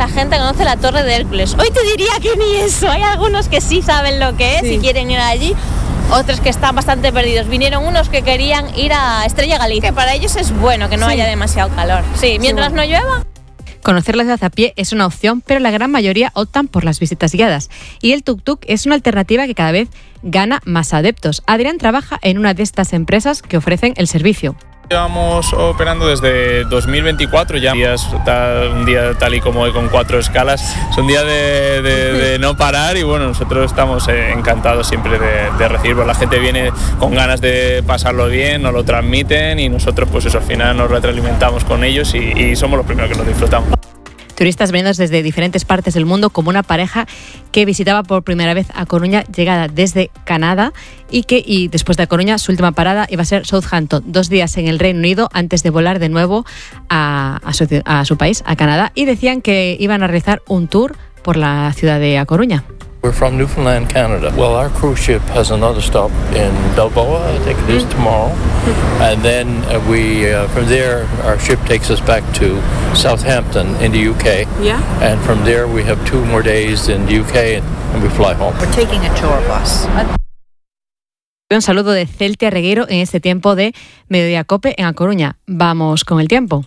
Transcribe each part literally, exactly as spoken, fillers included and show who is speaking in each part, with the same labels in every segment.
Speaker 1: la gente conoce la Torre de Hércules. Hoy te diría que ni eso, hay algunos que sí saben lo que es sí. y quieren ir allí, otros que están bastante perdidos. Vinieron unos que querían ir a Estrella Galicia, que para ellos es bueno que no sí. haya demasiado calor. Sí, mientras sí, bueno. no llueva.
Speaker 2: Conocer la ciudad a pie es una opción, pero la gran mayoría optan por las visitas guiadas. Y el tuk-tuk es una alternativa que cada vez gana más adeptos. Adrián trabaja en una de estas empresas que ofrecen el servicio.
Speaker 3: Llevamos operando desde dos mil veinticuatro, ya días, un día tal y como hoy con cuatro escalas, es un día de, de, de no parar y bueno, nosotros estamos encantados siempre de, de recibirlo. La gente viene con ganas de pasarlo bien, nos lo transmiten y nosotros pues eso, al final nos retroalimentamos con ellos y, y somos los primeros que nos disfrutamos.
Speaker 2: Turistas venidos desde diferentes partes del mundo, como una pareja que visitaba por primera vez a Coruña, llegada desde Canadá, y que y después de A Coruña su última parada iba a ser Southampton, dos días en el Reino Unido antes de volar de nuevo a, a, su, a su país, a Canadá, y decían que iban a realizar un tour por la ciudad de A Coruña.
Speaker 4: We're from Newfoundland, Canada. Well, our cruise ship has another stop in Balboa, I think it is tomorrow. And then uh, we, uh, from there, our ship takes us back to Southampton in the U K.
Speaker 5: Yeah.
Speaker 4: And from there we have two more days in the U K and, and we fly home.
Speaker 5: We're taking a tour bus.
Speaker 2: Un saludo de Celtia Regueiro en este tiempo de Mediodía Cope en A Coruña. Vamos con el tiempo.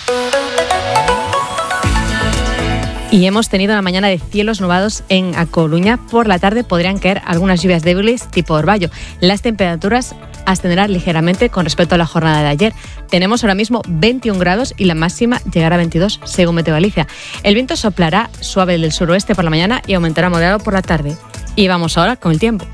Speaker 2: Y hemos tenido una mañana de cielos nubados en A Coruña. Por la tarde podrían caer algunas lluvias débiles tipo orvallo. Las temperaturas ascenderán ligeramente con respecto a la jornada de ayer. Tenemos ahora mismo veintiún grados y la máxima llegará a veintidós según Meteo Galicia. El viento soplará suave del suroeste por la mañana y aumentará moderado por la tarde. Y vamos ahora con el tiempo.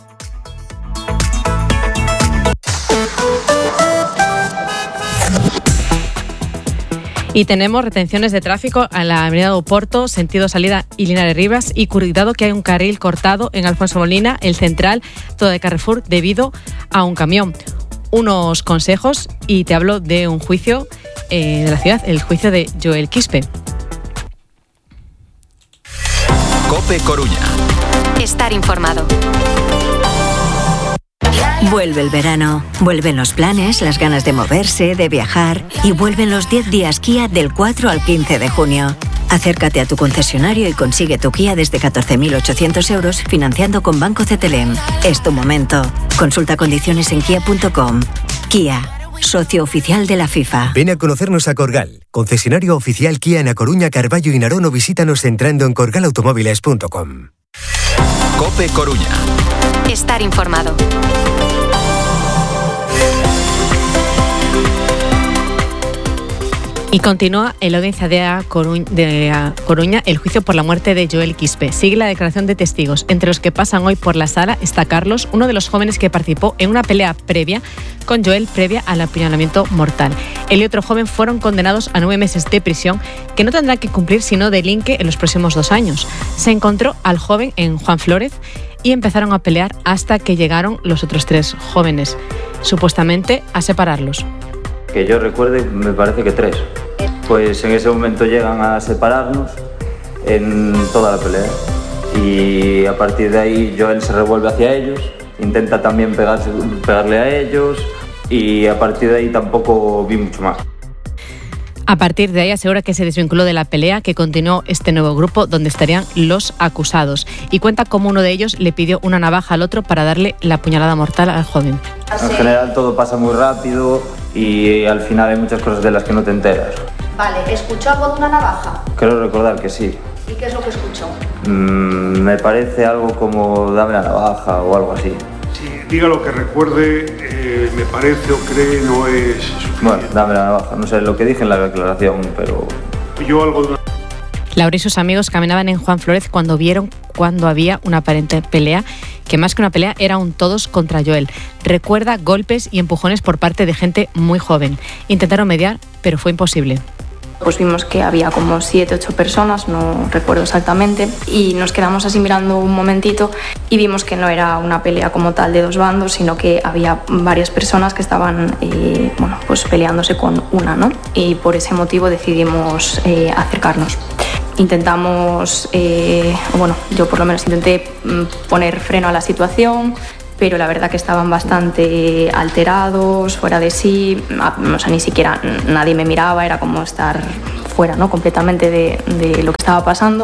Speaker 2: Y tenemos retenciones de tráfico en la avenida do Porto, sentido salida y Linares Rivas, y cuidado que hay un carril cortado en Alfonso Molina, el central, todo de Carrefour, debido a un camión. Unos consejos, y te hablo de un juicio eh, de la ciudad, el juicio de Joel Quispe.
Speaker 6: COPE Coruña.
Speaker 7: Estar informado.
Speaker 8: Vuelve el verano, vuelven los planes, las ganas de moverse, de viajar, y vuelven los diez días Kia del cuatro al quince de junio. Acércate a tu concesionario y consigue tu Kia desde catorce mil ochocientos euros financiando con Banco C T L M. Es tu momento. Consulta condiciones en kia punto com. Kia, socio oficial de la FIFA.
Speaker 9: Ven a conocernos a Corgal, concesionario oficial Kia en A Coruña, Carballo y Narón, o visítanos entrando en corgal automóviles punto com.
Speaker 6: COPE Coruña.
Speaker 7: Estar informado.
Speaker 2: Y continúa en la audiencia de A Coruña, de A Coruña el juicio por la muerte de Joel Quispe. Sigue la declaración de testigos. Entre los que pasan hoy por la sala está Carlos, uno de los jóvenes que participó en una pelea previa con Joel previa al apuñalamiento mortal. Él y otro joven fueron condenados a nueve meses de prisión que no tendrán que cumplir si no delinque en los próximos dos años. Se encontró al joven en Juan Flórez y empezaron a pelear hasta que llegaron los otros tres jóvenes, supuestamente a separarlos.
Speaker 10: Que yo recuerde, me parece que tres. Pues en ese momento llegan a separarnos en toda la pelea. Y a partir de ahí Joel se revuelve hacia ellos, intenta también pegarse, pegarle a ellos, y a partir de ahí tampoco vi mucho más.
Speaker 2: A partir de ahí asegura que se desvinculó de la pelea, que continuó este nuevo grupo donde estarían los acusados. Y cuenta cómo uno de ellos le pidió una navaja al otro para darle la puñalada mortal al joven.
Speaker 10: En general todo pasa muy rápido y al final hay muchas cosas de las que no te enteras.
Speaker 11: Vale, ¿escuchó algo de una navaja?
Speaker 10: Creo recordar que sí.
Speaker 11: ¿Y qué es lo que escuchó?
Speaker 10: Mm, me parece algo como dame la navaja o algo así.
Speaker 12: Sí, diga lo que recuerde, eh, me parece o cree, no es suficiente.
Speaker 10: Bueno, dame la navaja, no sé lo que dije en la declaración, pero...
Speaker 12: Yo algo de una...
Speaker 2: Laura y sus amigos caminaban en Juan Flórez cuando vieron cuando había una aparente pelea, que más que una pelea era un todos contra Joel. Recuerda golpes y empujones por parte de gente muy joven. Intentaron mediar, pero fue imposible.
Speaker 13: Pues vimos que había como siete, ocho personas, no recuerdo exactamente, y nos quedamos así mirando un momentito y vimos que no era una pelea como tal de dos bandos, sino que había varias personas que estaban eh, bueno, pues peleándose con una, ¿no? Y por ese motivo decidimos eh, acercarnos. Intentamos, eh, bueno, yo por lo menos intenté poner freno a la situación, pero la verdad que estaban bastante alterados, fuera de sí, o sea, ni siquiera nadie me miraba, era como estar fuera, ¿no?, completamente de, de lo que estaba pasando.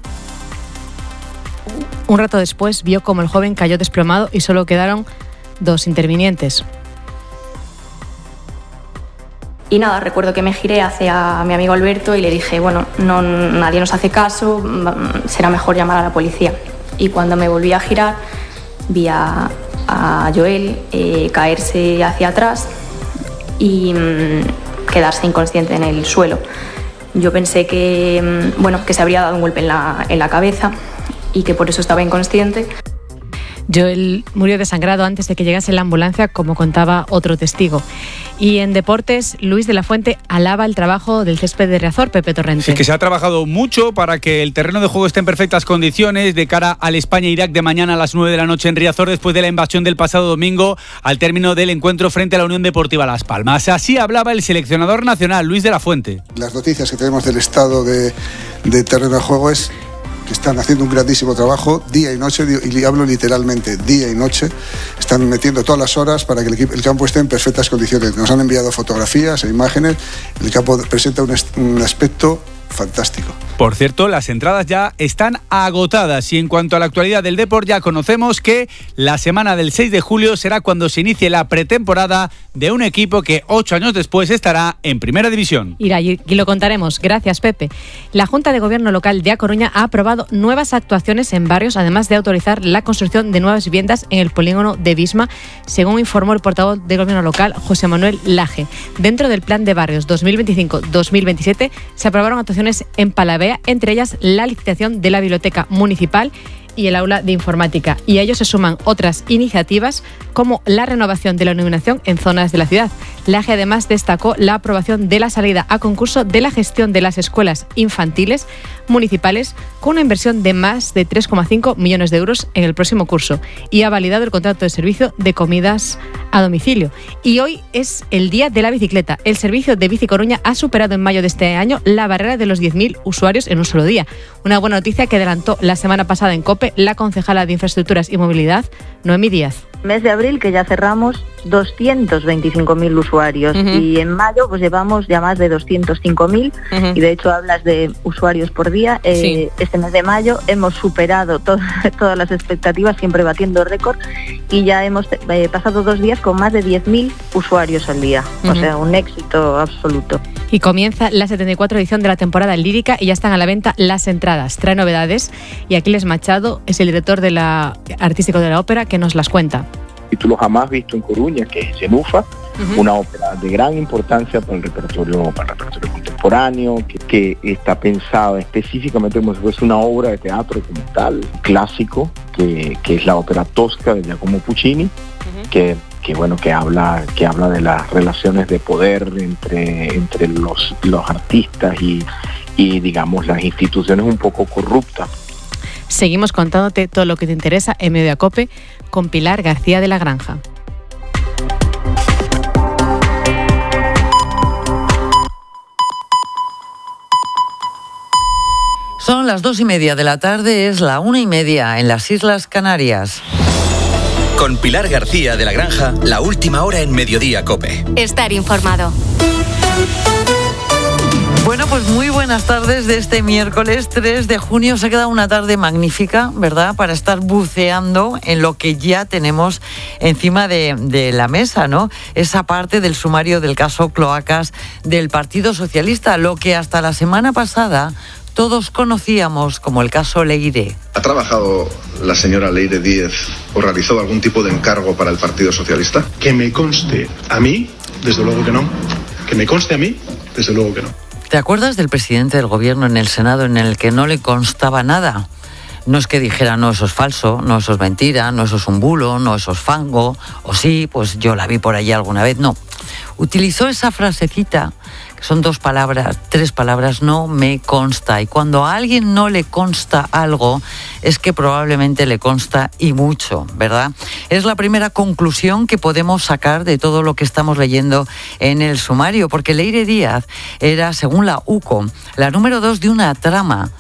Speaker 2: Un rato después vio como el joven cayó desplomado y solo quedaron dos intervinientes.
Speaker 13: Y nada, recuerdo que me giré hacia mi amigo Alberto y le dije, bueno, no, nadie nos hace caso, será mejor llamar a la policía. Y cuando me volví a girar, vi a, a Joel eh, caerse hacia atrás y mmm, quedarse inconsciente en el suelo. Yo pensé que, mmm, bueno, que se habría dado un golpe en la, en la cabeza y que por eso estaba inconsciente.
Speaker 2: Joel murió desangrado antes de que llegase la ambulancia, como contaba otro testigo. Y en deportes, Luis de la Fuente alaba el trabajo del césped de Riazor, Pepe Torrente.
Speaker 5: Sí, que se ha trabajado mucho para que el terreno de juego esté en perfectas condiciones de cara al España-Irak de mañana a las nueve de la noche en Riazor, después de la invasión del pasado domingo al término del encuentro frente a la Unión Deportiva Las Palmas. Así hablaba el seleccionador nacional, Luis de la Fuente.
Speaker 14: Las noticias que tenemos del estado de, de terreno de juego es que están haciendo un grandísimo trabajo día y noche, y hablo literalmente día y noche. Están metiendo todas las horas para que el, equipo, el campo esté en perfectas condiciones. Nos han enviado fotografías e imágenes. El campo presenta un, un aspecto fantástico.
Speaker 5: Por cierto, las entradas ya están agotadas y en cuanto a la actualidad del deporte ya conocemos que la semana del seis de julio será cuando se inicie la pretemporada de un equipo que ocho años después estará en Primera División.
Speaker 2: Y aquí lo contaremos. Gracias, Pepe. La Junta de Gobierno Local de A Coruña ha aprobado nuevas actuaciones en barrios, además de autorizar la construcción de nuevas viviendas en el polígono de Visma, según informó el portavoz de Gobierno Local, José Manuel Laje. Dentro del Plan de Barrios dos mil veinticinco dos mil veintisiete se aprobaron actuaciones en Palavea, entre ellas la licitación de la Biblioteca Municipal y el aula de informática. Y a ello se suman otras iniciativas como la renovación de la iluminación en zonas de la ciudad. Laje además destacó la aprobación de la salida a concurso de la gestión de las escuelas infantiles municipales con una inversión de más de tres coma cinco millones de euros en el próximo curso y ha validado el contrato de servicio de comidas a domicilio. Y hoy es el Día de la Bicicleta. El servicio de Bici Coruña ha superado en mayo de este año la barrera de los diez mil usuarios en un solo día. Una buena noticia que adelantó la semana pasada en COPE la concejala de Infraestructuras y Movilidad, Noemí Díaz.
Speaker 15: Mes de abril, que ya cerramos, doscientos veinticinco mil usuarios, uh-huh. y en mayo pues llevamos ya más de doscientos cinco mil, uh-huh. y de hecho hablas de usuarios por día. Eh, sí. Este mes de mayo hemos superado to- todas las expectativas, siempre batiendo récord, y ya hemos eh, pasado dos días con más de diez mil usuarios al día, uh-huh. o sea, un éxito absoluto.
Speaker 2: Y comienza la setenta y cuatro edición de la temporada lírica y ya están a la venta las entradas. Trae novedades y Aquiles Machado es el director de la artístico de la ópera que nos las cuenta.
Speaker 16: Título jamás visto en Coruña, que es Genufa, uh-huh. una ópera de gran importancia para el repertorio, para el repertorio contemporáneo, que, que está pensada específicamente como si fuese una obra de teatro como tal, clásico, que, que es la ópera Tosca de Giacomo Puccini, uh-huh. que que bueno que habla que habla de las relaciones de poder entre entre los los artistas y y digamos las instituciones un poco corruptas.
Speaker 2: Seguimos contándote todo lo que te interesa en Medio Cope con Pilar García de la Granja.
Speaker 17: Son las dos y media de la tarde, es la una y media en las Islas Canarias.
Speaker 6: Con Pilar García de la Granja, la última hora en Mediodía Cope.
Speaker 7: Estar informado.
Speaker 17: Bueno, pues muy buenas tardes de este miércoles tres de junio. Se ha quedado una tarde magnífica, ¿verdad? Para estar buceando en lo que ya tenemos encima de, de la mesa, ¿no? Esa parte del sumario del caso Cloacas del Partido Socialista, lo que hasta la semana pasada todos conocíamos como el caso Leire.
Speaker 18: ¿Ha trabajado la señora Leire Díez o realizado algún tipo de encargo para el Partido Socialista?
Speaker 12: Que me conste a mí, desde luego que no. Que me conste a mí, desde luego que no.
Speaker 17: ¿Te acuerdas del presidente del gobierno en el Senado en el que no le constaba nada? No es que dijera, no, eso es falso, no, eso es mentira, no, eso es un bulo, no, eso es fango, o sí, pues yo la vi por allí alguna vez. No, utilizó esa frasecita, que son dos palabras, tres palabras, no me consta. Y cuando a alguien no le consta algo, es que probablemente le consta y mucho, ¿verdad? Es la primera conclusión que podemos sacar de todo lo que estamos leyendo en el sumario, porque Leire Díaz era, según la U C O, la número dos de una trama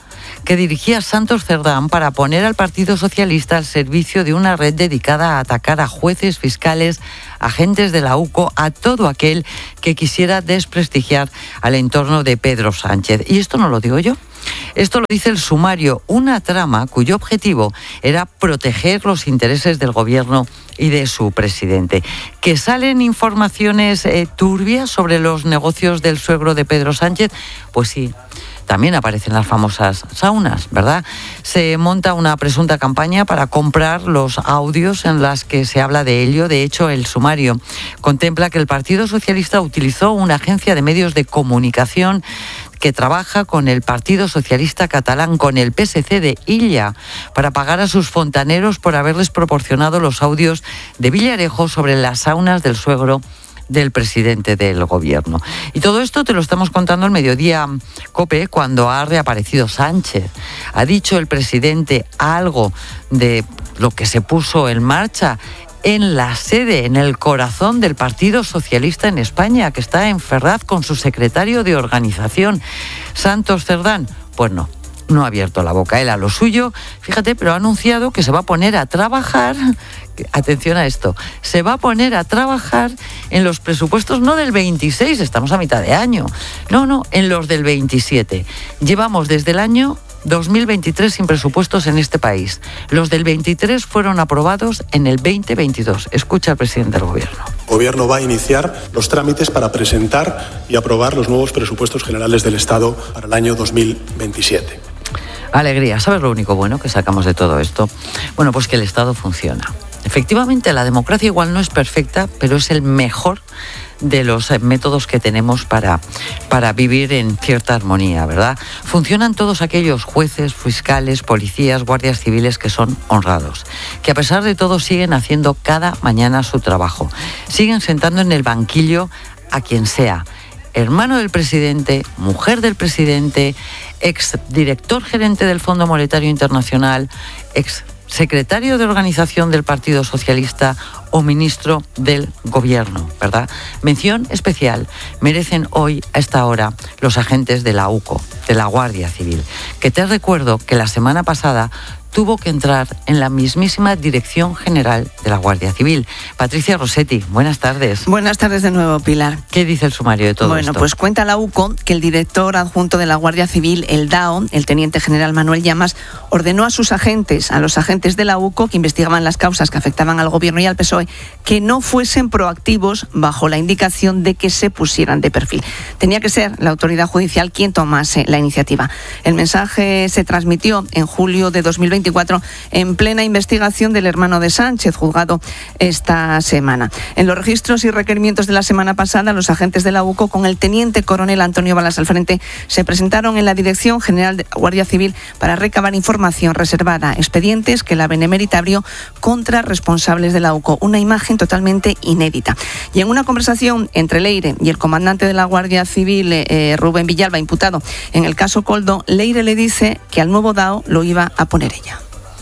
Speaker 17: que dirigía Santos Cerdán para poner al Partido Socialista al servicio de una red dedicada a atacar a jueces, fiscales, agentes de la UCO, a todo aquel que quisiera desprestigiar al entorno de Pedro Sánchez. Y esto no lo digo yo. Esto lo dice el sumario, una trama cuyo objetivo era proteger los intereses del gobierno y de su presidente. ¿Que salen informaciones eh, turbias sobre los negocios del suegro de Pedro Sánchez? Pues sí. También aparecen las famosas saunas, ¿verdad? Se monta una presunta campaña para comprar los audios en las que se habla de ello. De hecho, el sumario contempla que el Partido Socialista utilizó una agencia de medios de comunicación que trabaja con el Partido Socialista Catalán, con el P S C de Illa, para pagar a sus fontaneros por haberles proporcionado los audios de Villarejo sobre las saunas del suegro del presidente del gobierno. Y todo esto te lo estamos contando el Mediodía COPE cuando ha reaparecido Sánchez. Ha dicho el presidente algo de lo que se puso en marcha en la sede, en el corazón del Partido Socialista en España, que está en Ferraz con su secretario de organización, Santos Cerdán. Pues no, no ha abierto la boca él a lo suyo, fíjate, pero ha anunciado que se va a poner a trabajar, atención a esto, se va a poner a trabajar en los presupuestos no del veintiséis, estamos a mitad de año, no, no, en los del veintisiete. Llevamos desde el año dos mil veintitrés sin presupuestos en este país. Los del veintitrés fueron aprobados en el veinte veintidós. Escucha al presidente del Gobierno.
Speaker 19: El Gobierno va a iniciar los trámites para presentar y aprobar los nuevos presupuestos generales del Estado para el año dos mil veintisiete.
Speaker 17: Alegría. ¿Sabes lo único bueno que sacamos de todo esto? Bueno, pues que el Estado funciona. Efectivamente, la democracia igual no es perfecta, pero es el mejor de los métodos que tenemos para, para vivir en cierta armonía, ¿verdad? Funcionan todos aquellos jueces, fiscales, policías, guardias civiles que son honrados, que a pesar de todo siguen haciendo cada mañana su trabajo, siguen sentando en el banquillo a quien sea, hermano del presidente, mujer del presidente, ex director gerente del Fondo Monetario Internacional, ex secretario de organización del Partido Socialista o ministro del Gobierno, ¿verdad? Mención especial merecen hoy, a esta hora, los agentes de la UCO, de la Guardia Civil, que te recuerdo que la semana pasada tuvo que entrar en la mismísima Dirección General de la Guardia Civil. Patricia Rossetti, buenas tardes.
Speaker 20: Buenas tardes de nuevo, Pilar.
Speaker 17: ¿Qué dice el sumario de todo
Speaker 20: bueno,
Speaker 17: esto?
Speaker 20: Bueno, pues cuenta la UCO que el director adjunto de la Guardia Civil, el D A O, el teniente general Manuel Llamas, ordenó a sus agentes, a los agentes de la UCO que investigaban las causas que afectaban al Gobierno y al P S O E, que no fuesen proactivos bajo la indicación de que se pusieran de perfil. Tenía que ser la autoridad judicial quien tomase la iniciativa. El mensaje se transmitió en julio de dos mil veinticuatro en plena investigación del hermano de Sánchez, juzgado esta semana. En los registros y requerimientos de la semana pasada, los agentes de la UCO, con el teniente coronel Antonio Balas al frente, se presentaron en la Dirección General de la Guardia Civil para recabar información reservada, expedientes que la Benemérita abrió contra responsables de la UCO. Una imagen totalmente inédita. Y en una conversación entre Leire y el comandante de la Guardia Civil, eh, Rubén Villalba, imputado en el caso Coldo, Leire le dice que al nuevo D A O lo iba a poner ella.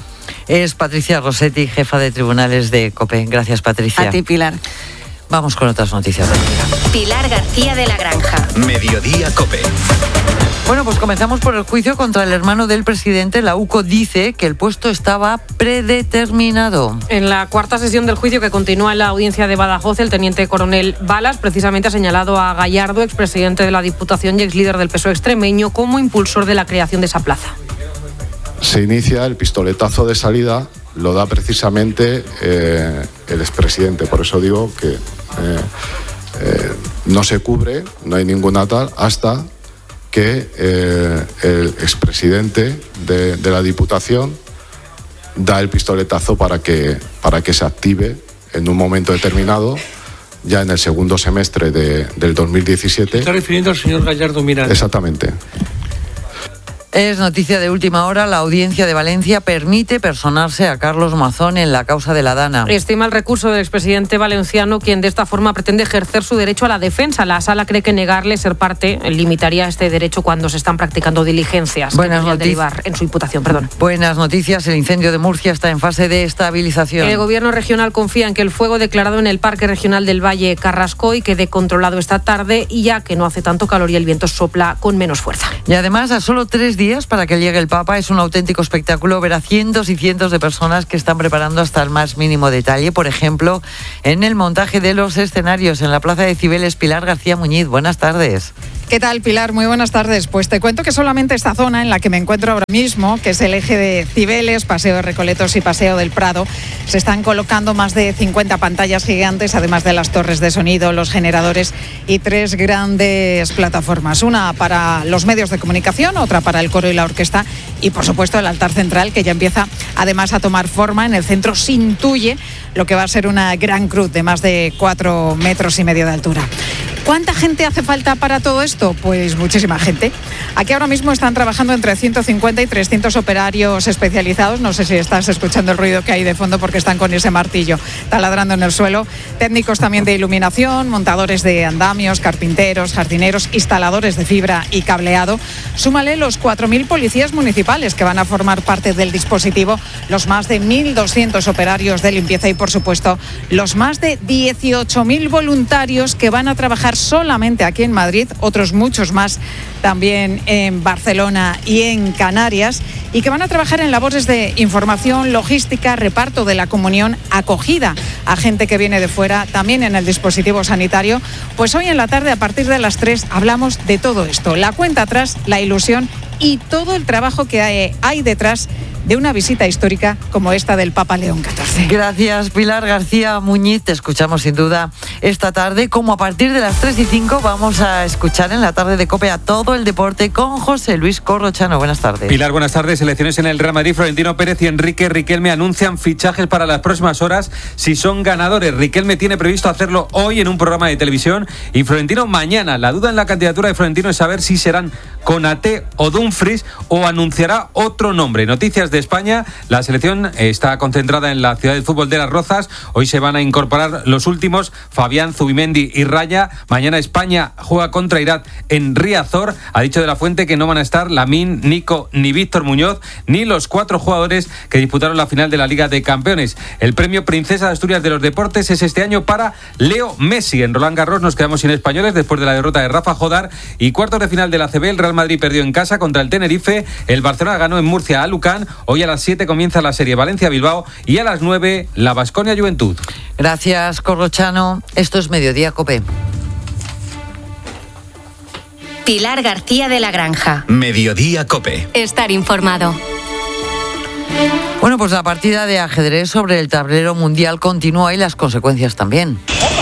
Speaker 17: Es Patricia Rossetti, jefa de tribunales de COPE. Gracias, Patricia.
Speaker 20: A ti, Pilar.
Speaker 17: Vamos con otras noticias.
Speaker 7: Pilar García de la Granja.
Speaker 6: Mediodía COPE.
Speaker 17: Bueno, pues comenzamos por el juicio contra el hermano del presidente. La UCO dice que el puesto estaba predeterminado.
Speaker 21: En la cuarta sesión del juicio que continúa en la audiencia de Badajoz, el teniente coronel Balas precisamente ha señalado a Gallardo, expresidente de la Diputación y ex líder del P S O E extremeño, como impulsor de la creación de esa plaza.
Speaker 22: Se inicia el pistoletazo de salida, lo da precisamente eh, el expresidente. Por eso digo que eh, eh, no se cubre, no hay ninguna tal, hasta que eh, el expresidente de, de la Diputación da el pistoletazo para que, para que se active en un momento determinado, ya en el segundo semestre de, del dos mil diecisiete.
Speaker 23: ¿Está refiriendo al señor Gallardo Miranda?
Speaker 22: Exactamente.
Speaker 17: Es noticia de última hora. La audiencia de Valencia permite personarse a Carlos Mazón en la causa de la Dana.
Speaker 21: Estima el recurso del expresidente valenciano, quien de esta forma pretende ejercer su derecho a la defensa. La sala cree que negarle ser parte limitaría este derecho cuando se están practicando diligencias.
Speaker 17: Buenas
Speaker 21: noticias. Derivar en su imputación, perdón.
Speaker 17: Buenas noticias. El incendio de Murcia está en fase de estabilización.
Speaker 21: El gobierno regional confía en que el fuego declarado en el Parque Regional del Valle Carrascoy quede controlado esta tarde, y ya que no hace tanto calor y el viento sopla con menos fuerza.
Speaker 17: Y además, a solo tres días para que llegue el Papa. Es un auténtico espectáculo ver a cientos y cientos de personas que están preparando hasta el más mínimo detalle. Por ejemplo, en el montaje de los escenarios en la Plaza de Cibeles. Pilar García Muñiz, buenas tardes.
Speaker 1: ¿Qué tal, Pilar? Muy buenas tardes. Pues te cuento que solamente esta zona en la que me encuentro ahora mismo, que es el eje de Cibeles, Paseo de Recoletos y Paseo del Prado, se están colocando más de cincuenta pantallas gigantes, además de las torres de sonido, los generadores y tres grandes plataformas. Una para los medios de comunicación, otra para el coro y la orquesta y, por supuesto, el altar central, que ya empieza además a tomar forma. En el centro se intuye lo que va a ser una gran cruz de más de cuatro metros y medio de altura. ¿Cuánta gente hace falta para todo esto? Pues muchísima gente. Aquí ahora mismo están trabajando entre ciento cincuenta y trescientos operarios especializados. No sé si estás escuchando el ruido que hay de fondo porque están con ese martillo taladrando en el suelo. Técnicos también de iluminación, montadores de andamios, carpinteros, jardineros, instaladores de fibra y cableado. Súmale los cuatro mil policías municipales que van a formar parte del dispositivo, los más de mil doscientos operarios de limpieza y, por supuesto, los más de dieciocho mil voluntarios que van a trabajar solamente aquí en Madrid, otros muchos más también en Barcelona y en Canarias, y que van a trabajar en labores de información, logística, reparto de la comunión, acogida a gente que viene de fuera, también en el dispositivo sanitario. Pues hoy en la tarde, a partir de las tres, hablamos de todo esto, la cuenta atrás, la ilusión y todo el trabajo que hay, hay detrás de una visita histórica como esta del Papa León catorce.
Speaker 17: Gracias, Pilar García Muñiz. Te escuchamos sin duda esta tarde. Como a partir de las tres y cinco vamos a escuchar en la tarde de COPE a todo el deporte con José Luis Corrochano. Buenas tardes.
Speaker 3: Pilar, buenas tardes. Selecciones en el Real Madrid. Florentino Pérez y Enrique Riquelme anuncian fichajes para las próximas horas si son ganadores. Riquelme tiene previsto hacerlo hoy en un programa de televisión y Florentino mañana. La duda en la candidatura de Florentino es saber si serán Konaté o Dumfries o anunciará otro nombre. Noticias de España. La selección está concentrada en la ciudad del fútbol de Las Rozas. Hoy se van a incorporar los últimos, Fabián, Zubimendi y Raya. Mañana España juega contra Irak en Riazor. Ha dicho de la Fuente que no van a estar Lamine, Nico ni Víctor Muñoz, ni los cuatro jugadores que disputaron la final de la Liga de Campeones. El premio Princesa de Asturias de los Deportes es este año para Leo Messi. En Roland Garros nos quedamos sin españoles después de la derrota de Rafa Jodar y cuartos de final de la A C B. El Real Madrid perdió en casa contra el Tenerife. El Barcelona ganó en Murcia a Lucan. Hoy a las siete comienza la serie Valencia-Bilbao y a las nueve la Baskonia-Juventud.
Speaker 17: Gracias, Corrochano. Esto es Mediodía COPE.
Speaker 7: Pilar García de la Granja.
Speaker 6: Mediodía COPE.
Speaker 7: Estar informado.
Speaker 17: Bueno, pues la partida de ajedrez sobre el tablero mundial continúa y las consecuencias también.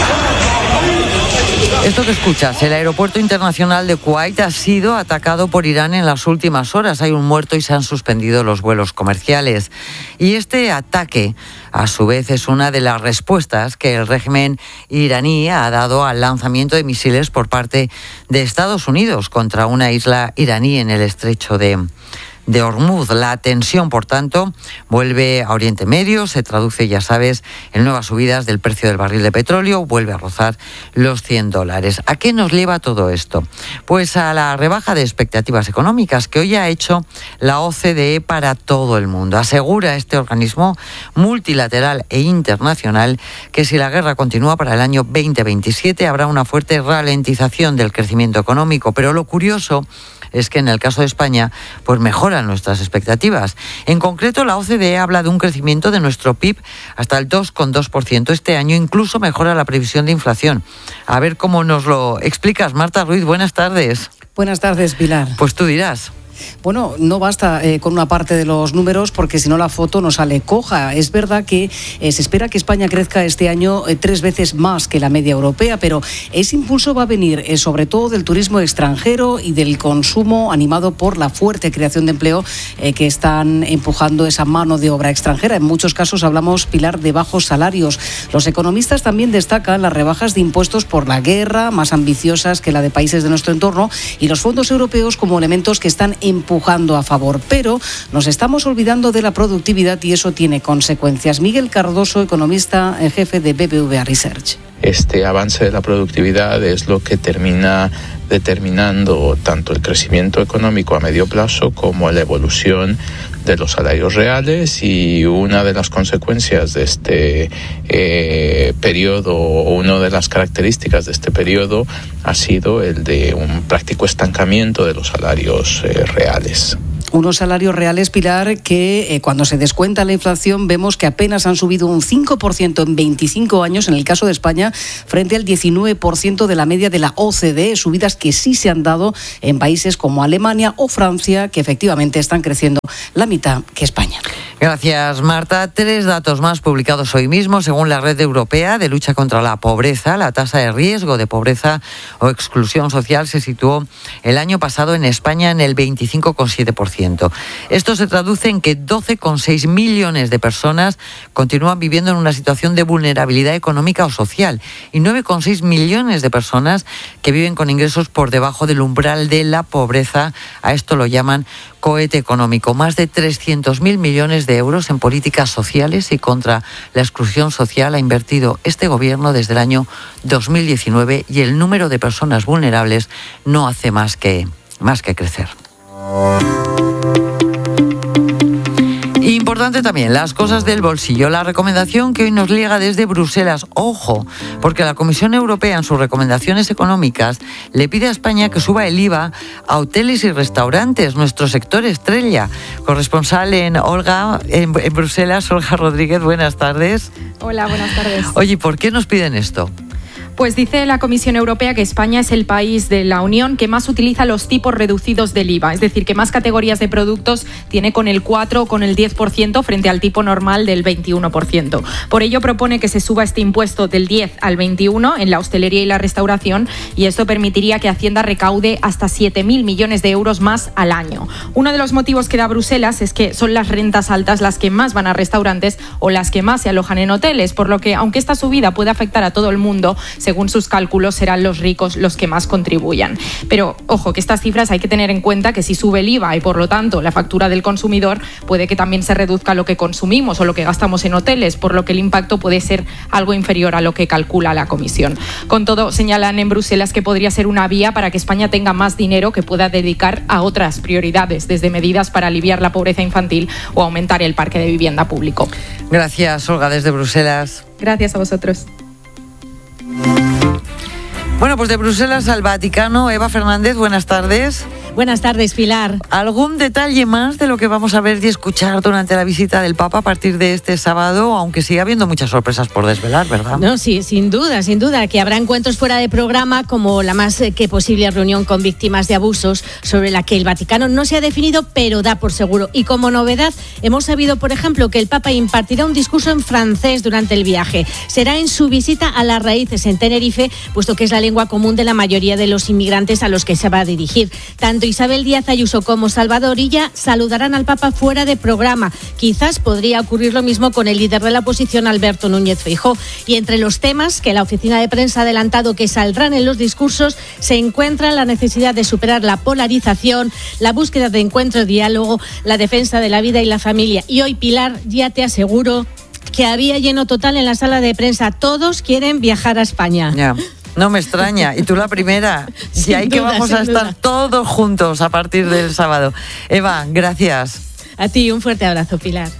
Speaker 17: Esto que escuchas, el aeropuerto internacional de Kuwait ha sido atacado por Irán en las últimas horas. Hay un muerto y se han suspendido los vuelos comerciales. Y este ataque, a su vez, es una de las respuestas que el régimen iraní ha dado al lanzamiento de misiles por parte de Estados Unidos contra una isla iraní en el estrecho de... de Hormuz. La tensión, por tanto, vuelve a Oriente Medio, se traduce, ya sabes, en nuevas subidas del precio del barril de petróleo, vuelve a rozar los cien dólares. ¿A qué nos lleva todo esto? Pues a la rebaja de expectativas económicas que hoy ha hecho la O C D E para todo el mundo. Asegura este organismo multilateral e internacional que si la guerra continúa para el año veinte veintisiete habrá una fuerte ralentización del crecimiento económico, pero lo curioso es que en el caso de España, pues mejoran nuestras expectativas. En concreto, la O C D E habla de un crecimiento de nuestro P I B hasta el dos coma dos por ciento este año, incluso mejora la previsión de inflación. A ver cómo nos lo explicas, Marta Ruiz, buenas tardes.
Speaker 4: Buenas tardes, Pilar.
Speaker 17: Pues tú dirás.
Speaker 4: Bueno, no basta eh, con una parte de los números porque si no la foto no sale coja. Es verdad que eh, se espera que España crezca este año eh, tres veces más que la media europea, pero ese impulso va a venir eh, sobre todo del turismo extranjero y del consumo animado por la fuerte creación de empleo eh, que están empujando esa mano de obra extranjera. En muchos casos hablamos, Pilar, de bajos salarios. Los economistas también destacan las rebajas de impuestos por la guerra, más ambiciosas que la de países de nuestro entorno, y los fondos europeos como elementos que están empujando a favor, pero nos estamos olvidando de la productividad y eso tiene consecuencias. Miguel Cardoso, economista en jefe de B B V A Research.
Speaker 24: Este avance de la productividad es lo que termina determinando tanto el crecimiento económico a medio plazo como la evolución de los salarios reales, y una de las consecuencias de este eh, periodo, o una de las características de este periodo, ha sido el de un práctico estancamiento de los salarios eh, reales.
Speaker 4: Unos salarios reales, Pilar, que eh, cuando se descuenta la inflación vemos que apenas han subido un cinco por ciento en veinticinco años en el caso de España, frente al diecinueve por ciento de la media de la O C D E, subidas que sí se han dado en países como Alemania o Francia, que efectivamente están creciendo la mitad que España.
Speaker 17: Gracias, Marta. Tres datos más publicados hoy mismo. Según la Red Europea de Lucha contra la Pobreza, la tasa de riesgo de pobreza o exclusión social se situó el año pasado en España en el veinticinco coma siete por ciento. Esto se traduce en que doce coma seis millones de personas continúan viviendo en una situación de vulnerabilidad económica o social y nueve coma seis millones de personas que viven con ingresos por debajo del umbral de la pobreza. A esto lo llaman cohete económico. Más de trescientos mil millones de euros en políticas sociales y contra la exclusión social ha invertido este gobierno desde el año dos mil diecinueve y el número de personas vulnerables no hace más que, más que crecer. Importante también, las cosas del bolsillo. La recomendación que hoy nos llega desde Bruselas, ojo, porque la Comisión Europea en sus recomendaciones económicas le pide a España que suba el I V A a hoteles y restaurantes, nuestro sector estrella. Corresponsal en Olga, en, en Bruselas, Olga Rodríguez, buenas tardes.
Speaker 8: Hola, buenas tardes.
Speaker 17: Oye, ¿por qué nos piden esto?
Speaker 8: Pues dice la Comisión Europea que España es el país de la Unión que más utiliza los tipos reducidos del I V A, es decir, que más categorías de productos tiene con el cuatro o con el diez por ciento frente al tipo normal del veintiuno por ciento. Por ello propone que se suba este impuesto del diez al veintiuno en la hostelería y la restauración, y esto permitiría que Hacienda recaude hasta siete mil millones de euros más al año. Uno de los motivos que da Bruselas es que son las rentas altas las que más van a restaurantes o las que más se alojan en hoteles, por lo que aunque esta subida puede afectar a todo el mundo, según sus cálculos serán los ricos los que más contribuyan. Pero ojo, que estas cifras hay que tener en cuenta que si sube el I V A y por lo tanto la factura del consumidor, puede que también se reduzca lo que consumimos o lo que gastamos en hoteles, por lo que el impacto puede ser algo inferior a lo que calcula la Comisión. Con todo, señalan en Bruselas que podría ser una vía para que España tenga más dinero que pueda dedicar a otras prioridades, desde medidas para aliviar la pobreza infantil o aumentar el parque de vivienda público.
Speaker 17: Gracias, Olga, desde Bruselas.
Speaker 8: Gracias a vosotros.
Speaker 17: Bueno, pues de Bruselas al Vaticano, Eva Fernández, buenas tardes.
Speaker 9: Buenas tardes, Pilar.
Speaker 17: ¿Algún detalle más de lo que vamos a ver y escuchar durante la visita del Papa a partir de este sábado? Aunque sigue habiendo muchas sorpresas por desvelar, ¿verdad?
Speaker 9: No, sí, sin duda, sin duda, que habrá encuentros fuera de programa, como la más que posible reunión con víctimas de abusos, sobre la que el Vaticano no se ha definido, pero da por seguro. Y como novedad, hemos sabido, por ejemplo, que el Papa impartirá un discurso en francés durante el viaje. Será en su visita a las raíces en Tenerife, puesto que es la lengua común de la mayoría de los inmigrantes a los que se va a dirigir. Tanto Isabel Díaz Ayuso como Salvador Illa saludarán al Papa fuera de programa. Quizás podría ocurrir lo mismo con el líder de la oposición, Alberto Núñez Feijóo. Y entre los temas que la oficina de prensa ha adelantado que saldrán en los discursos se encuentra la necesidad de superar la polarización, la búsqueda de encuentro y diálogo, la defensa de la vida y la familia. Y hoy, Pilar, ya te aseguro que había lleno total en la sala de prensa. Todos quieren viajar a España.
Speaker 17: Ya. No me extraña. Y tú la primera. Y ahí que vamos a estar todos juntos a partir del sábado. Eva, gracias.
Speaker 9: A ti, un fuerte abrazo, Pilar.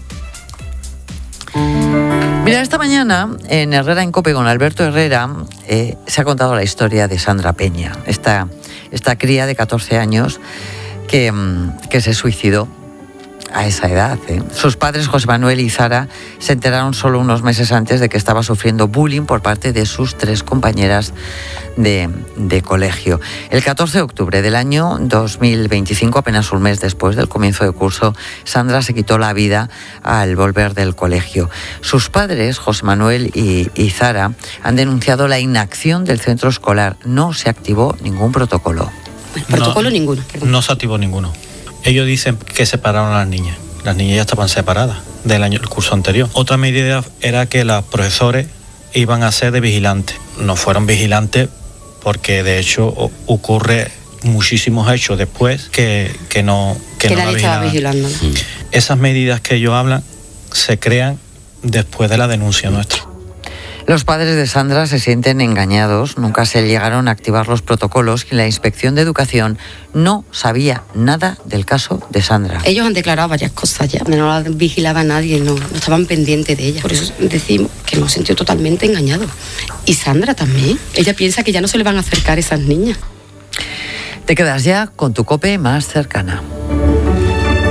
Speaker 17: Mira, esta mañana en Herrera en Cope con Alberto Herrera eh, se ha contado la historia de Sandra Peña, esta, esta cría de catorce años que, que se suicidó a esa edad. ¿eh? Sus padres, José Manuel y Zara, se enteraron solo unos meses antes de que estaba sufriendo bullying por parte de sus tres compañeras de, de colegio. El catorce de octubre del año dos mil veinticinco, apenas un mes después del comienzo de curso, Sandra se quitó la vida al volver del colegio. Sus padres, José Manuel y, y Zara, han denunciado la inacción del centro escolar. No se activó ningún protocolo.
Speaker 10: Bueno, protocolo no, ninguno. Perdón. No se activó ninguno. Ellos dicen que separaron a las niñas. Las niñas ya estaban separadas del año, el curso anterior. Otra medida era que los profesores iban a ser de vigilantes. No fueron vigilantes porque de hecho ocurre muchísimos hechos después que, que no que, que no nadie estaba vigilando. Sí. Esas medidas que ellos hablan se crean después de la denuncia nuestra.
Speaker 17: Los padres de Sandra se sienten engañados, nunca se llegaron a activar los protocolos y la Inspección de Educación no sabía nada del caso de Sandra.
Speaker 11: Ellos han declarado varias cosas ya, no la vigilaba nadie, no, no estaban pendientes de ella. Por eso decimos que nos sintió totalmente engañado. Y Sandra también, ella piensa que ya no se le van a acercar esas niñas.
Speaker 17: Te quedas ya con tu COPE más cercana.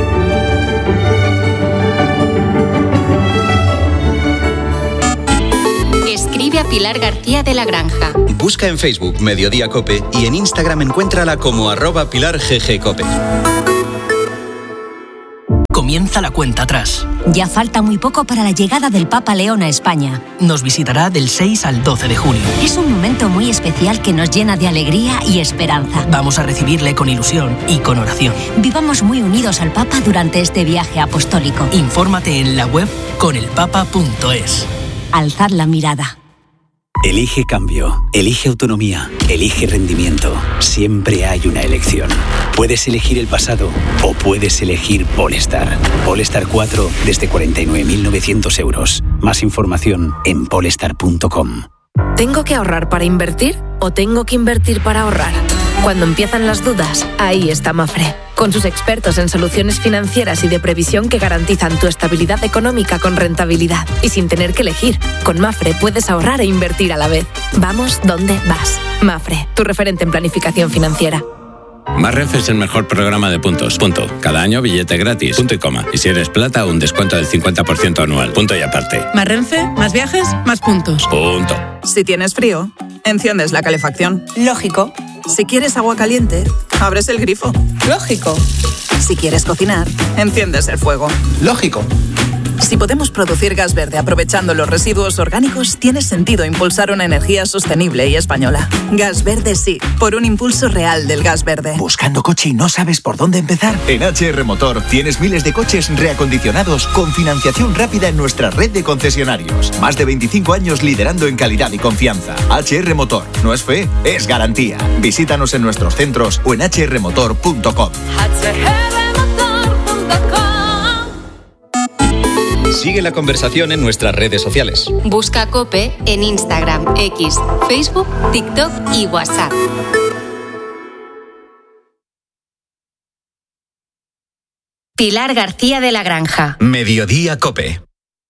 Speaker 7: propia Pilar García de la Granja.
Speaker 6: Busca en Facebook Mediodía Cope y en Instagram encuéntrala como arroba Pilar G G Cope.
Speaker 5: Comienza la cuenta atrás.
Speaker 13: Ya falta muy poco para la llegada del Papa León a España.
Speaker 5: Nos visitará del seis al doce de junio.
Speaker 13: Es un momento muy especial que nos llena de alegría y esperanza.
Speaker 5: Vamos a recibirle con ilusión y con oración.
Speaker 13: Vivamos muy unidos al Papa durante este viaje apostólico.
Speaker 5: Infórmate en la web con el papa punto es.
Speaker 13: Alzad la mirada.
Speaker 14: Elige cambio, elige autonomía, elige rendimiento. Siempre hay una elección. Puedes elegir el pasado o puedes elegir Polestar. Polestar cuatro desde cuarenta y nueve mil novecientos euros. Más información en polestar punto com.
Speaker 15: ¿Tengo que ahorrar para invertir o tengo que invertir para ahorrar? Cuando empiezan las dudas, ahí está Mafre. Con sus expertos en soluciones financieras y de previsión que garantizan tu estabilidad económica con rentabilidad. Y sin tener que elegir, con Mafre puedes ahorrar e invertir a la vez. Vamos donde vas. Mafre, tu referente en planificación financiera.
Speaker 25: Más Renfe es el mejor programa de puntos. Punto. Cada año billete gratis. Punto y coma. Y si eres plata, un descuento del cincuenta por ciento anual. Punto y aparte.
Speaker 26: Más Renfe, más viajes, más puntos.
Speaker 25: Punto.
Speaker 26: Si tienes frío, enciendes la calefacción. Lógico. Si quieres agua caliente, abres el grifo. Lógico. Si quieres cocinar, enciendes el fuego.
Speaker 27: Lógico.
Speaker 26: Si podemos producir gas verde aprovechando los residuos orgánicos, tiene sentido impulsar una energía sostenible y española. Gas verde sí, por un impulso real del gas verde.
Speaker 28: ¿Buscando coche y no sabes por dónde empezar? En H R Motor tienes miles de coches reacondicionados con financiación rápida en nuestra red de concesionarios. Más de veinticinco años liderando en calidad y confianza. H R Motor, no es fe, es garantía. Visítanos en nuestros centros o en h r motor punto com.
Speaker 6: Sigue la conversación en nuestras redes sociales.
Speaker 7: Busca COPE en Instagram, X, Facebook, TikTok y WhatsApp. Pilar García de la Granja.
Speaker 6: Mediodía Cope.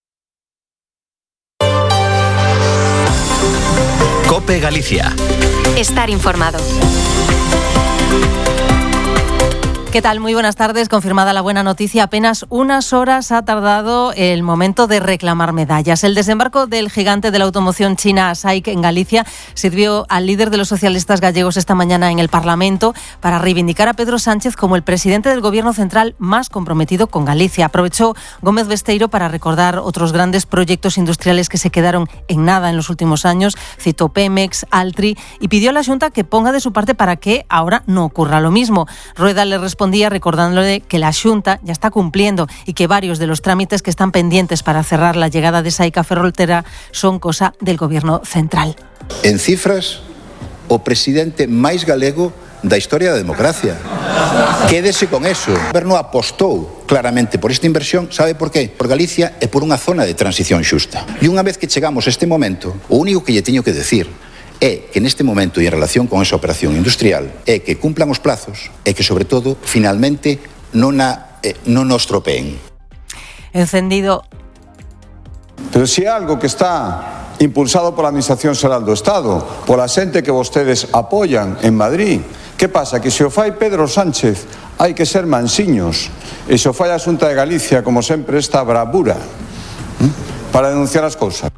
Speaker 6: Cope Galicia.
Speaker 7: Estar informado.
Speaker 29: ¿Qué tal? Muy buenas tardes. Confirmada la buena noticia, apenas unas horas ha tardado el momento de reclamar medallas. El desembarco del gigante de la automoción china SAIC en Galicia sirvió al líder de los socialistas gallegos esta mañana en el Parlamento para reivindicar a Pedro Sánchez como el presidente del Gobierno central más comprometido con Galicia. Aprovechó Gómez Besteiro para recordar otros grandes proyectos industriales que se quedaron en nada en los últimos años. Citó Pemex, Altri y pidió a la Xunta que ponga de su parte para que ahora no ocurra lo mismo. Rueda le respondió recordándole que la Xunta ya está cumpliendo y que varios de los trámites que están pendientes para cerrar la llegada de SAIC a Ferrolterra son cosa del Gobierno central.
Speaker 30: En cifras, o presidente máis galego da historia da democracia. Quédese con eso. O Goberno apostou claramente por esta inversión. Sabe por qué? Por Galicia e por unha zona de transición xusta. E unha vez que chegamos a este momento, o único que lle teño que decir é que neste momento e en relación con esa operación industrial é que cumplan os plazos e que, sobre todo, finalmente non, a, eh, non nos tropeen.
Speaker 29: Encendido.
Speaker 31: Pero se é algo que está impulsado pola Administración Xeral do Estado, pola xente que vostedes apoian en Madrid, que pasa? Que se o fai Pedro Sánchez hai que ser mansiños e se o fai a Xunta de Galicia, como sempre, esta bravura ¿eh? para denunciar as cousas.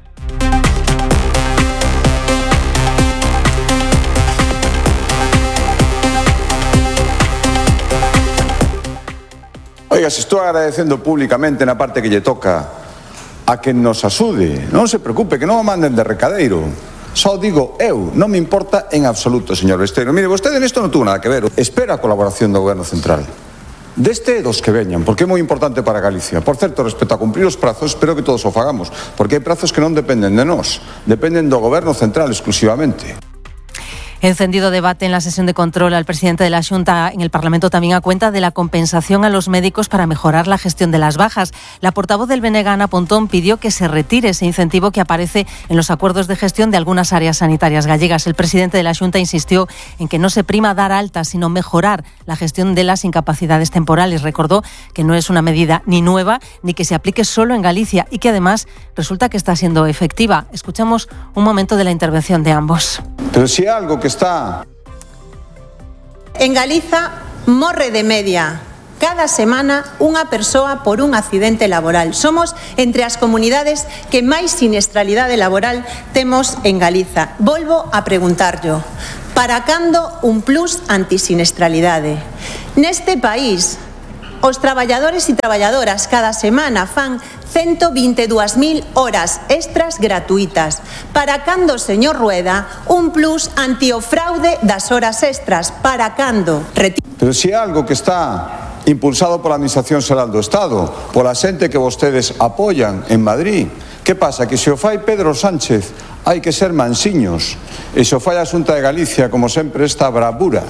Speaker 31: Oiga, se estou agradecendo públicamente na parte que lle toca a que nos axude. Non se preocupe, que non o manden de recadeiro. Só digo eu, non me importa en absoluto, señor Besteiro. Mire, vostede nesto non tuvo nada que ver. Espera a colaboración do Goberno Central. Deste dos que veñan, porque é moi importante para Galicia. Por certo, respecto a cumprir os prazos, espero que todos o fagamos, porque hai prazos que non dependen de nós, dependen do Goberno Central exclusivamente.
Speaker 29: Encendido debate en la sesión de control al presidente de la Xunta en el Parlamento también a cuenta de la compensación a los médicos para mejorar la gestión de las bajas. La portavoz del B N G, Ana Pontón, pidió que se retire ese incentivo que aparece en los acuerdos de gestión de algunas áreas sanitarias gallegas. El presidente de la Xunta insistió en que no se prima dar altas, sino mejorar la gestión de las incapacidades temporales. Recordó que no es una medida ni nueva ni que se aplique solo en Galicia y que además resulta que está siendo efectiva. Escuchamos un momento de la intervención de ambos.
Speaker 31: Pero si algo que está...
Speaker 32: En Galiza morre de media
Speaker 1: cada semana unha persoa por un accidente laboral. Somos entre as comunidades que máis siniestralidade laboral temos en Galiza. Volvo a preguntarllo, para cando un plus antisinestralidade? Neste país, os traballadores e traballadoras cada semana fan ciento veintidós mil horas extras gratuitas. Para cando, señor Rueda, un plus anti-fraude das horas extras? Para cando?
Speaker 31: Pero si é algo que está impulsado pola Administración Xeral do Estado, pola xente que vostedes apoian en Madrid, que pasa? Que se o fai Pedro Sánchez hai que ser mansiños, e se o fai a Xunta de Galicia, como sempre, esta bravura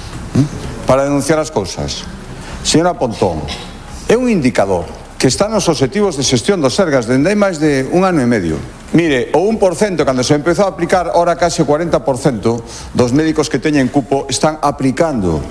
Speaker 31: para denunciar as cousas. Señora Pontón, é un indicador que está nos obxectivos de xestión dos Sergas dende hai máis de un ano e medio. Mire, o un por cento, cando se empezou a aplicar, ora case o cuarenta por cento dos médicos que teñen cupo están aplicando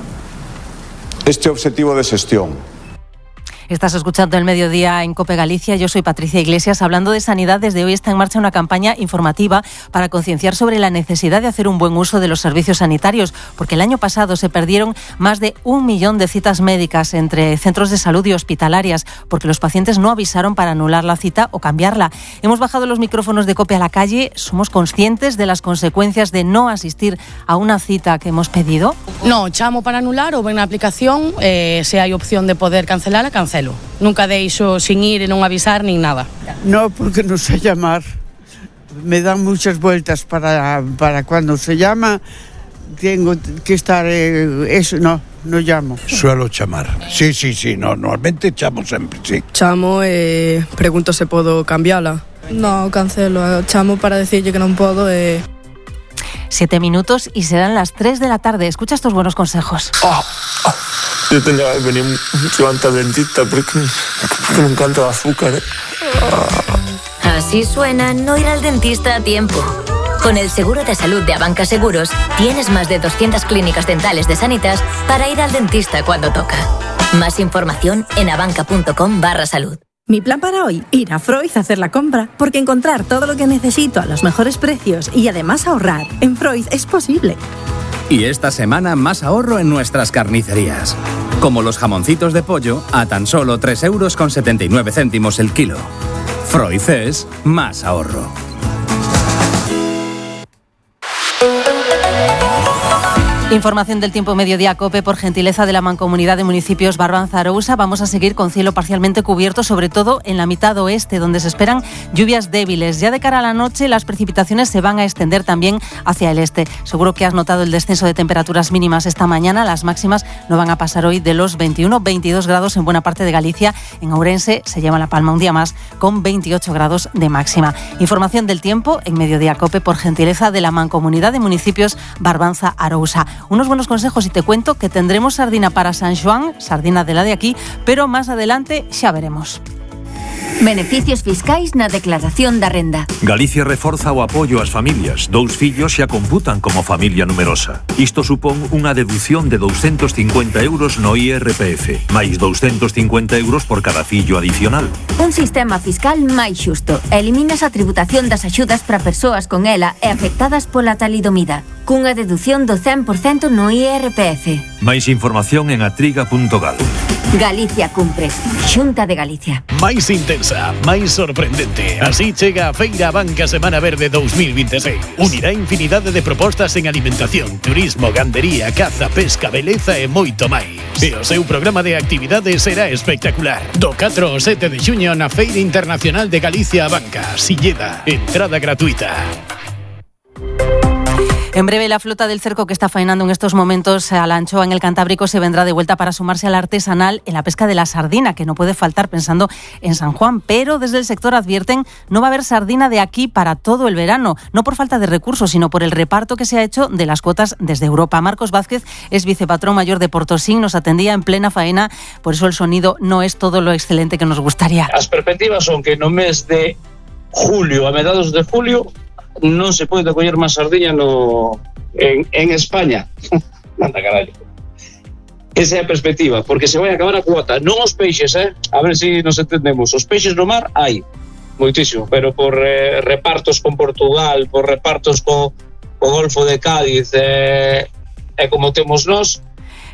Speaker 31: este obxectivo de xestión.
Speaker 29: Estás escuchando El Mediodía en COPE Galicia. Yo soy Patricia Iglesias. Hablando de sanidad, desde hoy está en marcha una campaña informativa para concienciar sobre la necesidad de hacer un buen uso de los servicios sanitarios, porque el año pasado se perdieron más de un millón de citas médicas entre centros de salud y hospitalarias, porque los pacientes no avisaron para anular la cita o cambiarla. Hemos bajado los micrófonos de COPE a la calle. ¿Somos conscientes de las consecuencias de no asistir a una cita que hemos pedido?
Speaker 2: No, chamo para anular ou ven na aplicación, eh, se hai opción de poder cancelar, cancelo. Nunca deixo sin ir e non avisar nin nada.
Speaker 12: No, porque no sé llamar. Me dan muchas vueltas para, para cuando se llama. Tengo que estar... Eh, eso, no, no llamo.
Speaker 16: Suelo chamar. Sí, sí, sí, no, normalmente chamo sempre, sí.
Speaker 18: Chamo e eh, pregunto se podo cambiala. No, cancelo. Chamo para decirlle que non podo e... Eh...
Speaker 29: Siete minutos y serán las tres de la tarde. Escucha estos buenos consejos.
Speaker 19: Oh, oh. Yo tendría que venir un al dentista porque, porque me encanta el azúcar. ¿eh?
Speaker 20: Oh. Así suena no ir al dentista a tiempo. Con el seguro de salud de Abanca Seguros tienes más de doscientas clínicas dentales de Sanitas para ir al dentista cuando toca. Más información en abanca.com barra salud.
Speaker 21: Mi plan para hoy, ir a Freud a hacer la compra, porque encontrar todo lo que necesito a los mejores precios y además ahorrar en Freud es posible.
Speaker 22: Y esta semana más ahorro en nuestras carnicerías. Como los jamoncitos de pollo a tan solo tres euros con setenta y nueve céntimos el kilo. Freud es más ahorro.
Speaker 29: Información del tiempo Mediodía COPE por gentileza de la Mancomunidad de Municipios Barbanza-Arousa. Vamos a seguir con cielo parcialmente cubierto, sobre todo en la mitad oeste, donde se esperan lluvias débiles. Ya de cara a la noche, las precipitaciones se van a extender también hacia el este. Seguro que has notado el descenso de temperaturas mínimas esta mañana. Las máximas no van a pasar hoy de los veintiuno, veintidós grados en buena parte de Galicia. En Ourense se lleva la palma un día más con veintiocho grados de máxima. Información del tiempo en Mediodía COPE por gentileza de la Mancomunidad de Municipios Barbanza-Arousa. Unos buenos consejos y te cuento que tendremos sardina para San Xoán, sardina de la de aquí, pero más adelante xa veremos.
Speaker 20: Beneficios fiscais na declaración da renda.
Speaker 23: Galicia reforza o apoio ás familias. Dous fillos xa computan como familia numerosa. Isto supón unha deducción de douscentos cincuenta euros no I R P F, máis douscentos cincuenta euros por cada fillo adicional.
Speaker 20: Un sistema fiscal máis xusto. Eliminas a tributación das axudas para persoas con ela e afectadas pola talidomida, cunha deducción do cen por cento no I R P F.
Speaker 23: Máis información en atriga punto gal.
Speaker 20: Galicia cumpre. Xunta de Galicia.
Speaker 27: Máis intensa, máis sorprendente. Así chega a Feira Abanca Semana Verde dos mil veintiséis. Unirá infinidade de propostas en alimentación, turismo, gandería, caza, pesca, beleza e moito máis. E o seu programa de actividades será espectacular. Do catro ao sete de xuño na Feira Internacional de Galicia Abanca. Silleda, entrada gratuita.
Speaker 29: En breve, la flota del cerco que está faenando en estos momentos a la anchoa en el Cantábrico se vendrá de vuelta para sumarse al artesanal en la pesca de la sardina, que no puede faltar pensando en San Juan. Pero desde el sector advierten no va a haber sardina de aquí para todo el verano, no por falta de recursos, sino por el reparto que se ha hecho de las cuotas desde Europa. Marcos Vázquez es vicepatrón mayor de Portosín, nos atendía en plena faena, por eso el sonido no es todo lo excelente que nos gustaría.
Speaker 32: As perspectivas son que no mes de julio, a mediados de julio, non se pode coller máis sardiña no, en, en España. Manda carallo. Esa é a perspectiva, porque se vai acabar a cuota. Non os peixes, eh? A ver se si nos entendemos. Os peixes no mar hai moitísimo, pero por eh, repartos con Portugal, por repartos co, co Golfo de Cádiz, eh, e como temos nós,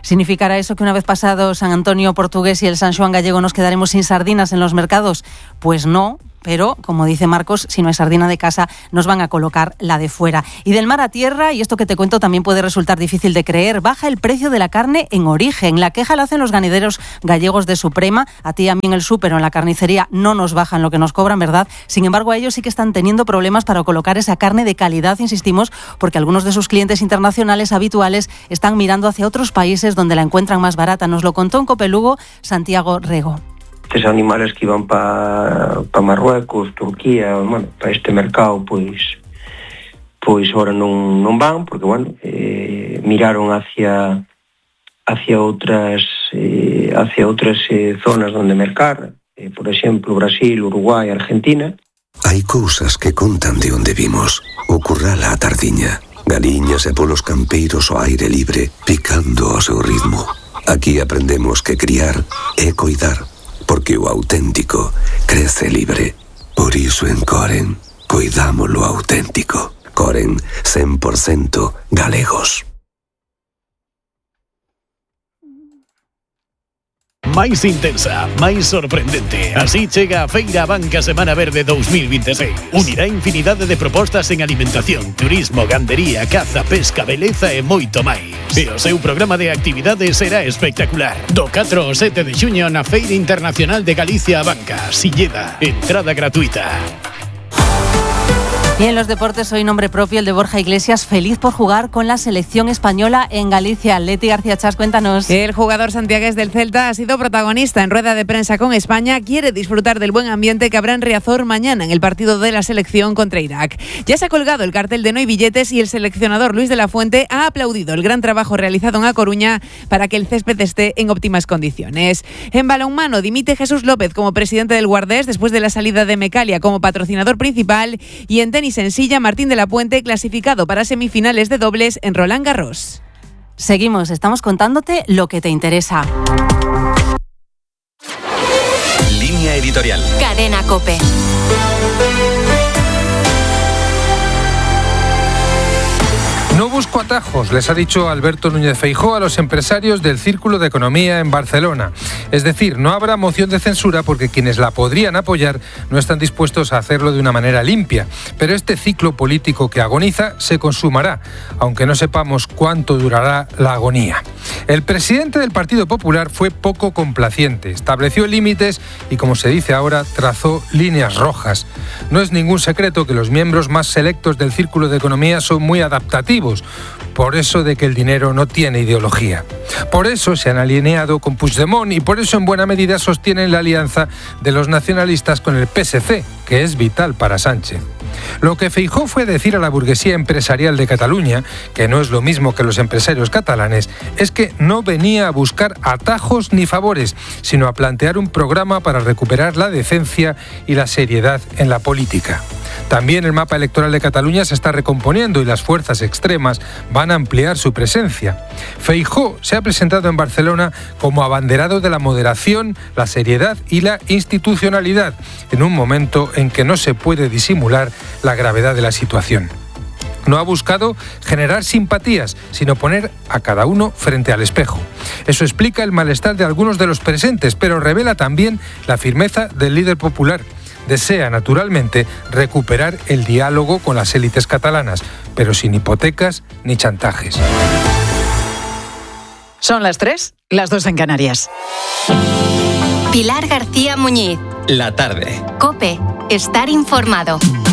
Speaker 29: ¿Significará eso que una vez pasado San Antonio portugués y el San Xoán gallego nos quedaremos sin sardinas en los mercados? Pues no. Pero, como dice Marcos, si no hay sardina de casa, nos van a colocar la de fuera. Y del mar a tierra, y esto que te cuento también puede resultar difícil de creer, baja el precio de la carne en origen. La queja la hacen los ganaderos gallegos de Suprema. A ti y a mí en el súper o en la carnicería no nos bajan lo que nos cobran, ¿verdad? Sin embargo, a ellos sí que están teniendo problemas para colocar esa carne de calidad, insistimos, porque algunos de sus clientes internacionales habituales están mirando hacia otros países donde la encuentran más barata. Nos lo contó en Cope Lugo Santiago Rego.
Speaker 3: Estes animales que iban para pa Marruecos, Turquía, bueno, para este mercado, pois pois ahora non, non van, porque, bueno, eh, miraron hacia hacia outras eh, hacia outras eh, zonas donde mercar, eh, por exemplo, Brasil, Uruguai, Argentina.
Speaker 4: Hai cousas que contan de onde vimos. O curral á tardiña, galiñas e polos campeiros ao aire libre, picando ao seu ritmo. Aquí aprendemos que criar é coidar, porque o auténtico crece libre. Por iso en Coren, coidamos lo auténtico. Coren, cen por ciento galegos.
Speaker 27: Máis intensa, máis sorprendente. Así chega a Feira Banca Semana Verde dous mil vinte e seis. Unirá infinidade de propostas en alimentación, turismo, gandería, caza, pesca, beleza e moito máis. E o seu programa de actividades será espectacular. Do catro ao sete de xuño na Feira Internacional de Galicia a Banca, Silleda, entrada gratuita.
Speaker 29: Y en los deportes, hoy nombre propio, el de Borja Iglesias, feliz por jugar con la selección española en Galicia. Leti García Chas, cuéntanos.
Speaker 5: El jugador santiagués del Celta ha sido protagonista en rueda de prensa con España. Quiere disfrutar del buen ambiente que habrá en Riazor mañana en el partido de la selección contra Irak. Ya se ha colgado el cartel de No hay billetes y el seleccionador Luis de la Fuente ha aplaudido el gran trabajo realizado en A Coruña para que el césped esté en óptimas condiciones. En balonmano, dimite Jesús López como presidente del Guardés después de la salida de Mecalia como patrocinador principal. Y en tenis en silla, Martín de la Puente clasificado para semifinales de dobles en Roland Garros.
Speaker 29: Seguimos, estamos contándote lo que te interesa.
Speaker 6: Línea editorial.
Speaker 7: Cadena COPE.
Speaker 8: No busco atajos, les ha dicho Alberto Núñez Feijóo a los empresarios del Círculo de Economía en Barcelona. Es decir, no habrá moción de censura porque quienes la podrían apoyar no están dispuestos a hacerlo de una manera limpia. Pero este ciclo político que agoniza se consumará, aunque no sepamos cuánto durará la agonía. El presidente del Partido Popular fue poco complaciente, estableció límites y, como se dice ahora, trazó líneas rojas. No es ningún secreto que los miembros más selectos del Círculo de Economía son muy adaptativos, por eso de que el dinero no tiene ideología. Por eso se han alineado con Puigdemont y por eso en buena medida sostienen la alianza de los nacionalistas con el P S C, que es vital para Sánchez. Lo que Feijóo fue decir a la burguesía empresarial de Cataluña, que no es lo mismo que los empresarios catalanes, es que no venía a buscar atajos ni favores, sino a plantear un programa para recuperar la decencia y la seriedad en la política. También el mapa electoral de Cataluña se está recomponiendo y las fuerzas extremas van a ampliar su presencia. Feijóo se ha presentado en Barcelona como abanderado de la moderación, la seriedad y la institucionalidad, en un momento en que no se puede disimular la gravedad de la situación. No ha buscado generar simpatías, sino poner a cada uno frente al espejo. Eso explica el malestar de algunos de los presentes, pero revela también la firmeza del líder popular. Desea, naturalmente, recuperar el diálogo con las élites catalanas, pero sin hipotecas ni chantajes.
Speaker 9: Son las tres, las dos en Canarias.
Speaker 7: Pilar García Muñiz.
Speaker 6: La tarde.
Speaker 7: COPE. Estar informado.